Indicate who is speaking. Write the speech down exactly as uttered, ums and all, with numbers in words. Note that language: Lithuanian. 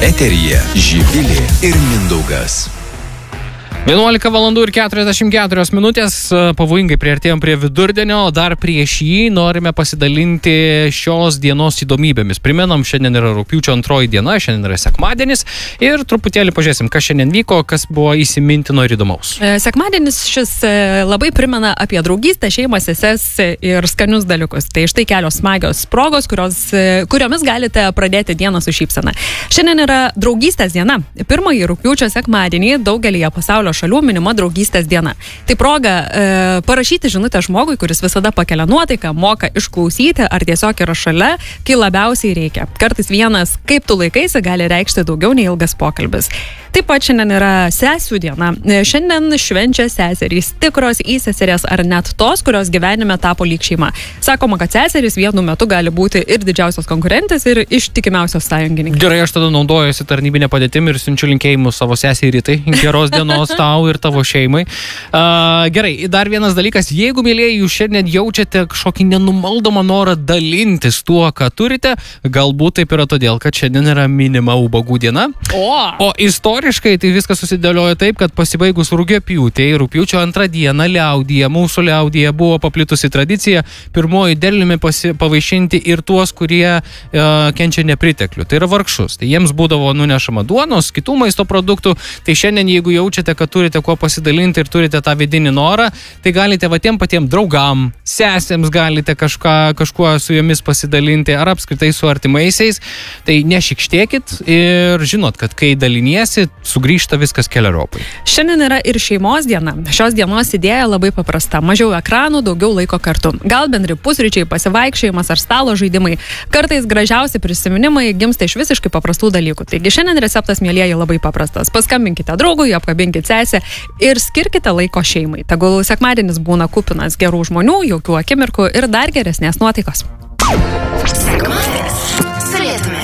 Speaker 1: Eteryje Živilė ir Mindaugas.
Speaker 2: vienuolika valandų ir keturiasdešimt keturios minutės, pavojingai priartėjom prie vidurdienio, o dar prieš jį norime pasidalinti šios dienos įdomybėmis. Primenam, šiandien yra rugpjūčio antroji diena, šiandien yra sekmadienis ir truputėlį pažiūrėsim, kas šiandien vyko, kas buvo įsimintino ir įdomaus.
Speaker 3: Sekmadienis šis labai primena apie draugystę, šeimą, seses ir skanius dalykus. Tai štai kelios smagios progos, kurios, kuriomis galite pradėti dieną su šypsena. Šiandien yra draugystės diena. Pirmąjį rugpjūčio sekmadienį daugelyje pasaulio šalių minima draugystės diena. Tai proga e, parašyti žinutę žmogui, kuris visada pakelia nuotaiką, moka išklausyti ar tiesiog yra šalia, kai labiausiai reikia. Kartais vienas, kaip tu laikaisi, gali reikšti daugiau nei ilgas pokalbis. Taip pat šiandien yra sesių diena. Šiandien švenčia seserys, tikros įseserės ar net tos, kurios gyvenime tapo lyg šeima. Sakoma, kad seserys vienu metu gali būti ir didžiausios konkurentės, ir ištikimiausios sąjungininkės.
Speaker 2: Gerai, aš tada naudojuosi tarnybinę padėtimį ir siunčiu linkėjimus savo sesiai Ritai. Geros dienos tau ir tavo šeimai. Uh, gerai, dar vienas dalykas. Jeigu, mėlėjai, jūs šiandien jaučiate kažkokį nenumaldomą norą dalintis tuo, ką turite, galbūt taip yra todėl, kad šiandien yra minima ubagų diena.
Speaker 3: O,
Speaker 2: o istoriškai tai viskas susidėliojo taip, kad pasibaigus rugiapjūtei, rugpjūčio antrą dieną liaudyje, mūsų liaudyje buvo paplitusi tradicija pirmoji derliumi pasi, pavaišinti ir tuos, kurie uh, kenčia nepriteklių. Tai yra vargšus. Tai jiems būdavo nunešama duonos, kitų maisto produktų. Tai šiandien, jeigu jaučiate, kad turite kuo pasidalinti ir turite tą vidinį norą, tai galite va tiem patiem draugam, sesėms galite kažką, kažkuo su jomis pasidalinti ar apskritai su artimaisiais. Tai nešikštėkit ir žinot, kad kai daliniesi, sugrįžta viskas keleriopai.
Speaker 3: Šiandien yra ir šeimos diena. Šios dienos idėja labai paprasta. Mažiau ekranų, daugiau laiko kartu. Gal bendri pusryčiai, pasivaikščiojimas ar stalo žaidimai. Kartais gražiausi prisiminimai gimsta iš visiškai paprastų dalykų. Taigi šiandien receptas, mielieji, labai paprastas. Paskambinkite draugui, apkabinkite sesę ir skirkite laiko šeimai. Tegul sekmadienis būna kupinas gerų žmonių, jaukių akimirkų ir dar geresnės nuotaikos.
Speaker 4: Sekmadienis su Lietumi.